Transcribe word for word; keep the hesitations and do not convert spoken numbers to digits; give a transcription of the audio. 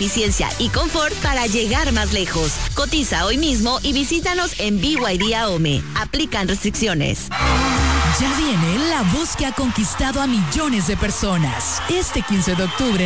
eficiencia y confort para llegar más lejos. Cotiza hoy mismo y visítanos en B Y D Ahome. Aplican restricciones. Ya viene la voz que ha conquistado a millones de personas. Este quince de octubre